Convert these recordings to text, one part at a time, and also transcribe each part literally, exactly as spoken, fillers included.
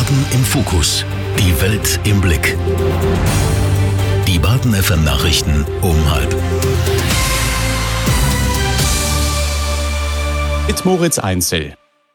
Baden im Fokus. Die Welt im Blick. Die Baden F M Nachrichten um halb. Mit Moritz Einzel.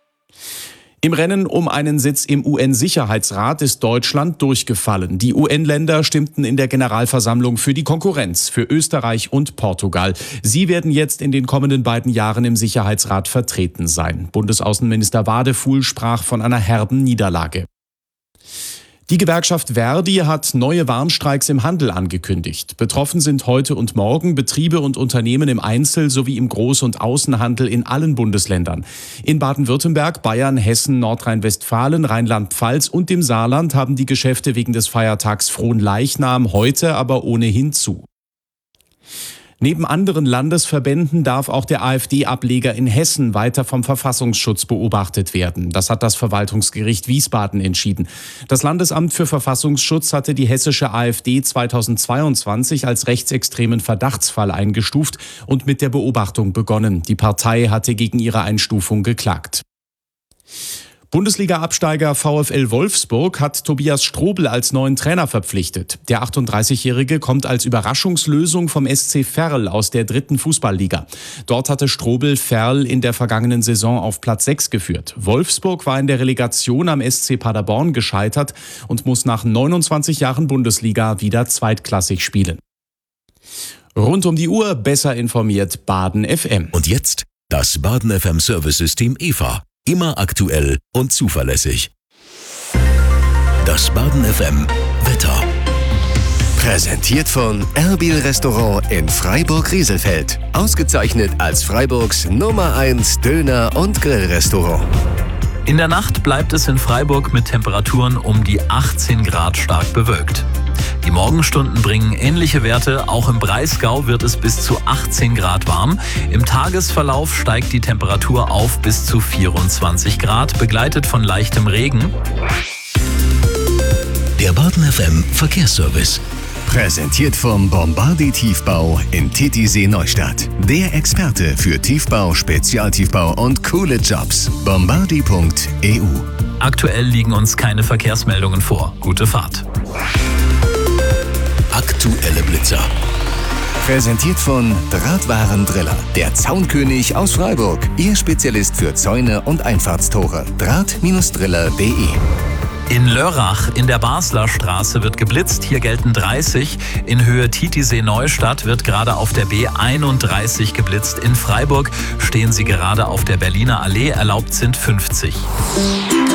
Im Rennen um einen Sitz im U N-Sicherheitsrat ist Deutschland durchgefallen. Die U N-Länder stimmten in der Generalversammlung für die Konkurrenz, für Österreich und Portugal. Sie werden jetzt in den kommenden beiden Jahren im Sicherheitsrat vertreten sein. Bundesaußenminister Wadefuhl sprach von einer herben Niederlage. Die Gewerkschaft Verdi hat neue Warnstreiks im Handel angekündigt. Betroffen sind heute und morgen Betriebe und Unternehmen im Einzel- sowie im Groß- und Außenhandel in allen Bundesländern. In Baden-Württemberg, Bayern, Hessen, Nordrhein-Westfalen, Rheinland-Pfalz und dem Saarland haben die Geschäfte wegen des Feiertags Fronleichnam heute aber ohnehin zu. Neben anderen Landesverbänden darf auch der AfD-Ableger in Hessen weiter vom Verfassungsschutz beobachtet werden. Das hat das Verwaltungsgericht Wiesbaden entschieden. Das Landesamt für Verfassungsschutz hatte die hessische AfD zweitausendzweiundzwanzig als rechtsextremen Verdachtsfall eingestuft und mit der Beobachtung begonnen. Die Partei hatte gegen ihre Einstufung geklagt. Bundesliga-Absteiger VfL Wolfsburg hat Tobias Strobel als neuen Trainer verpflichtet. Der achtunddreißigjährige kommt als Überraschungslösung vom S C Verl aus der dritten Fußballliga. Dort hatte Strobel Verl in der vergangenen Saison auf Platz sechs geführt. Wolfsburg war in der Relegation am S C Paderborn gescheitert und muss nach neunundzwanzig Jahren Bundesliga wieder zweitklassig spielen. Rund um die Uhr besser informiert Baden F M. Und jetzt das Baden F M Service-System E V A. Immer aktuell und zuverlässig. Das Baden F M Wetter. Präsentiert von Erbil Restaurant in Freiburg-Rieselfeld. Ausgezeichnet als Freiburgs Nummer eins Döner- und Grillrestaurant. In der Nacht bleibt es in Freiburg mit Temperaturen um die achtzehn Grad stark bewölkt. Die Morgenstunden bringen ähnliche Werte. Auch im Breisgau wird es bis zu achtzehn Grad warm. Im Tagesverlauf steigt die Temperatur auf bis zu vierundzwanzig Grad, begleitet von leichtem Regen. Der Baden F M Verkehrsservice. Präsentiert vom Bombardi Tiefbau in Titisee Neustadt. Der Experte für Tiefbau, Spezialtiefbau und coole Jobs. bombardi punkt e u. Aktuell liegen uns keine Verkehrsmeldungen vor. Gute Fahrt. Aktuelle Blitzer. Präsentiert von Drahtwarendriller, der Zaunkönig aus Freiburg. Ihr Spezialist für Zäune und Einfahrtstore. Draht Driller punkt de. In Lörrach in der Basler Straße wird geblitzt. Hier gelten dreißig. In Höhe Titisee Neustadt wird gerade auf der B einunddreißig geblitzt. In Freiburg stehen Sie gerade auf der Berliner Allee. Erlaubt sind fünfzig.